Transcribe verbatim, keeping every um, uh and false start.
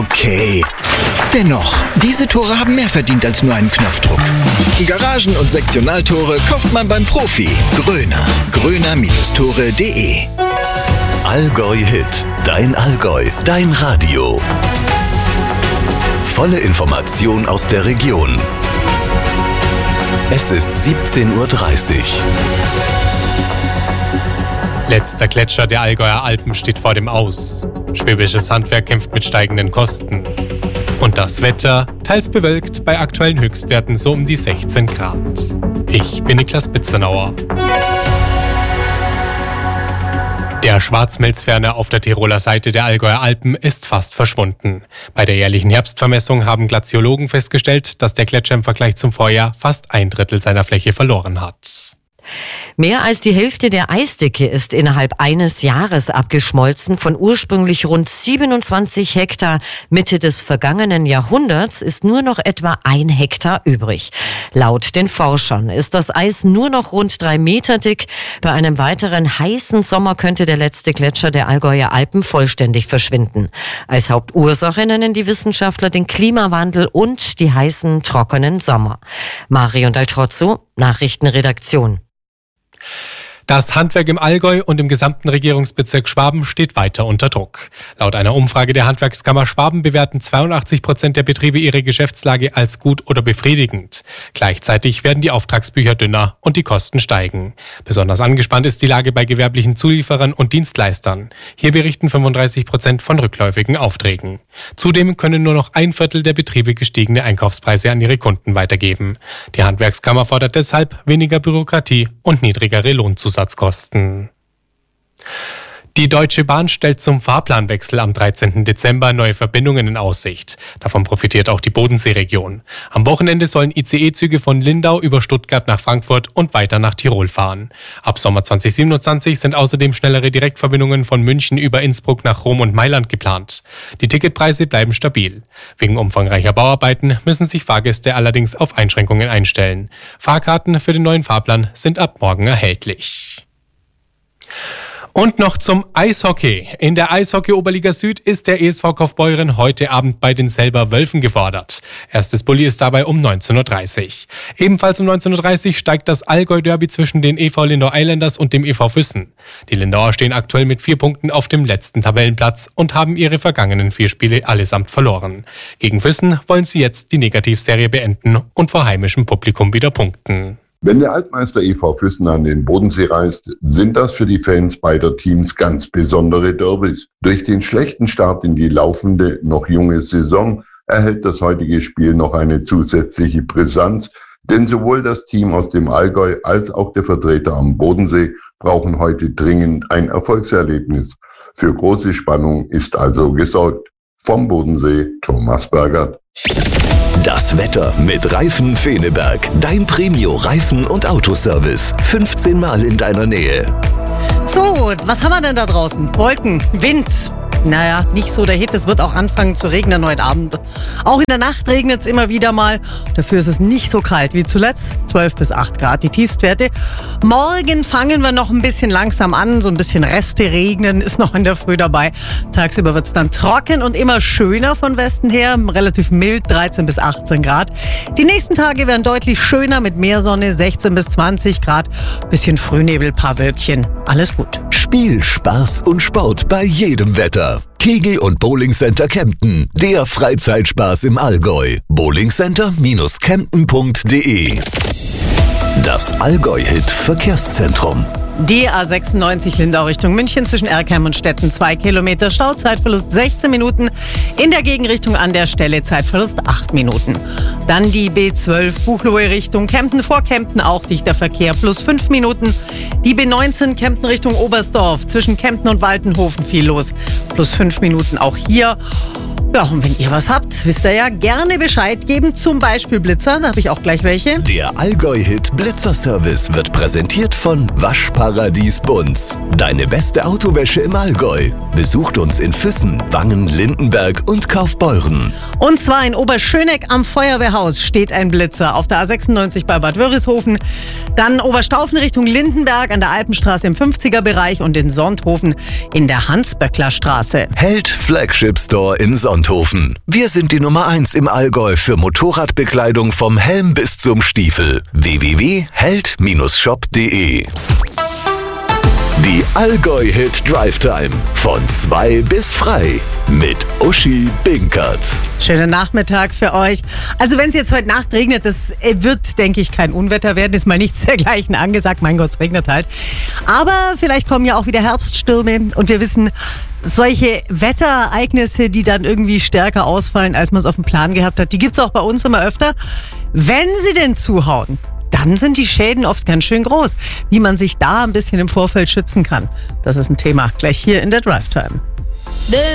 Okay. Dennoch, diese Tore haben mehr verdient als nur einen Knopfdruck. Garagen- und Sektionaltore kauft man beim Profi. Gröner. gröner Tore punkt de. Allgäu Hit. Dein Allgäu. Dein Radio. Volle Information aus der Region. Es ist siebzehn Uhr dreißig. Letzter Gletscher der Allgäuer Alpen steht vor dem Aus. Schwäbisches Handwerk kämpft mit steigenden Kosten. Und das Wetter, teils bewölkt, bei aktuellen Höchstwerten so um die sechzehn Grad. Ich bin Niklas Bitzenauer. Der Schwarzmelzferner auf der Tiroler Seite der Allgäuer Alpen ist fast verschwunden. Bei der jährlichen Herbstvermessung haben Glaziologen festgestellt, dass der Gletscher im Vergleich zum Vorjahr fast ein Drittel seiner Fläche verloren hat. Mehr als die Hälfte der Eisdecke ist innerhalb eines Jahres abgeschmolzen. Von ursprünglich rund siebenundzwanzig Hektar Mitte des vergangenen Jahrhunderts ist nur noch etwa ein Hektar übrig. Laut den Forschern ist das Eis nur noch rund drei Meter dick. Bei einem weiteren heißen Sommer könnte der letzte Gletscher der Allgäuer Alpen vollständig verschwinden. Als Hauptursache nennen die Wissenschaftler den Klimawandel und die heißen, trockenen Sommer. Marion Daltrozzo, Nachrichtenredaktion. Das Handwerk im Allgäu und im gesamten Regierungsbezirk Schwaben steht weiter unter Druck. Laut einer Umfrage der Handwerkskammer Schwaben bewerten zweiundachtzig Prozent der Betriebe ihre Geschäftslage als gut oder befriedigend. Gleichzeitig werden die Auftragsbücher dünner und die Kosten steigen. Besonders angespannt ist die Lage bei gewerblichen Zulieferern und Dienstleistern. Hier berichten fünfunddreißig Prozent von rückläufigen Aufträgen. Zudem können nur noch ein Viertel der Betriebe gestiegene Einkaufspreise an ihre Kunden weitergeben. Die Handwerkskammer fordert deshalb weniger Bürokratie und niedrigere Lohnzusatzkosten. Die Deutsche Bahn stellt zum Fahrplanwechsel am dreizehnten Dezember neue Verbindungen in Aussicht. Davon profitiert auch die Bodenseeregion. Am Wochenende sollen I C E-Züge von Lindau über Stuttgart nach Frankfurt und weiter nach Tirol fahren. Ab Sommer zwanzig siebenundzwanzig sind außerdem schnellere Direktverbindungen von München über Innsbruck nach Rom und Mailand geplant. Die Ticketpreise bleiben stabil. Wegen umfangreicher Bauarbeiten müssen sich Fahrgäste allerdings auf Einschränkungen einstellen. Fahrkarten für den neuen Fahrplan sind ab morgen erhältlich. Und noch zum Eishockey. In der Eishockey-Oberliga Süd ist der E S V Kaufbeuren heute Abend bei den Selber Wölfen gefordert. Erstes Bulli ist dabei um neunzehn Uhr dreißig. Ebenfalls um neunzehn Uhr dreißig steigt das Allgäu-Derby zwischen den E V Lindau Islanders und dem E V Füssen. Die Lindauer stehen aktuell mit vier Punkten auf dem letzten Tabellenplatz und haben ihre vergangenen vier Spiele allesamt verloren. Gegen Füssen wollen sie jetzt die Negativserie beenden und vor heimischem Publikum wieder punkten. Wenn der Altmeister E V Füssen an den Bodensee reist, sind das für die Fans beider Teams ganz besondere Derbys. Durch den schlechten Start in die laufende, noch junge Saison erhält das heutige Spiel noch eine zusätzliche Brisanz, denn sowohl das Team aus dem Allgäu als auch der Vertreter am Bodensee brauchen heute dringend ein Erfolgserlebnis. Für große Spannung ist also gesorgt. Vom Bodensee, Thomas Bergert. Das Wetter mit Reifen Feneberg. Dein Premio-Reifen- und Autoservice. fünfzehn Mal in deiner Nähe. So, was haben wir denn da draußen? Wolken, Wind. Naja, nicht so der Hit. Es wird auch anfangen zu regnen heute Abend. Auch in der Nacht regnet es immer wieder mal. Dafür ist es nicht so kalt wie zuletzt. zwölf bis acht Grad die Tiefstwerte. Morgen fangen wir noch ein bisschen langsam an. So ein bisschen Reste regnen ist noch in der Früh dabei. Tagsüber wird es dann trocken und immer schöner von Westen her. Relativ mild, dreizehn bis achtzehn Grad. Die nächsten Tage werden deutlich schöner mit mehr Sonne, sechzehn bis zwanzig Grad. Bisschen Frühnebel, paar Wölkchen. Alles gut. Spiel, Spaß und Sport bei jedem Wetter. Kegel- und Bowling Center Kempten. Der Freizeitspaß im Allgäu. bowlingcenter Bindestrich kempten Punkt de. Das Allgäu-Hit Verkehrszentrum. Die A sechsundneunzig Lindau Richtung München zwischen Erkheim und Stetten zwei Kilometer Stau, Zeitverlust sechzehn Minuten. In der Gegenrichtung an der Stelle Zeitverlust acht Minuten. Dann die B zwölf Buchloe Richtung Kempten vor Kempten auch dichter Verkehr plus fünf Minuten. Die B neunzehn Kempten Richtung Oberstdorf zwischen Kempten und Waltenhofen viel los. Plus fünf Minuten auch hier. Ja, und wenn ihr was habt, wisst ihr ja, gerne Bescheid geben, zum Beispiel Blitzer, da habe ich auch gleich welche. Der Allgäu-Hit Blitzer-Service wird präsentiert von Waschparadies Bunz. Deine beste Autowäsche im Allgäu. Besucht uns in Füssen, Wangen, Lindenberg und Kaufbeuren. Und zwar in Oberschöneck am Feuerwehrhaus steht ein Blitzer auf der A sechsundneunzig bei Bad Wörishofen. Dann Oberstaufen Richtung Lindenberg an der Alpenstraße im fünfziger Bereich und in Sonthofen in der Hans-Böckler-Straße. Held Flagship Store in Sonthofen. Sonthofen. Wir sind die Nummer eins im Allgäu für Motorradbekleidung vom Helm bis zum Stiefel. w w w punkt held Bindestrich shop punkt de Die Allgäu-Hit Drive Time. Von zwei bis frei. Mit Uschi Binkert. Schönen Nachmittag für euch. Also wenn es jetzt heute Nacht regnet, das wird, denke ich, kein Unwetter werden. Ist mal nichts dergleichen angesagt. Mein Gott, es regnet halt. Aber vielleicht kommen ja auch wieder Herbststürme. Und wir wissen, solche Wetterereignisse, die dann irgendwie stärker ausfallen, als man es auf dem Plan gehabt hat, die gibt es auch bei uns immer öfter. Wenn sie denn zuhauen, dann sind die Schäden oft ganz schön groß. Wie man sich da ein bisschen im Vorfeld schützen kann, das ist ein Thema gleich hier in der Drive Time.